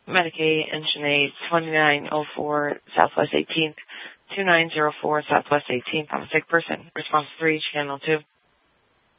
Medicaid, Engineer 2904 Southwest 18th, 2904 Southwest 18th. I'm a sick person. Response 3, Channel 2.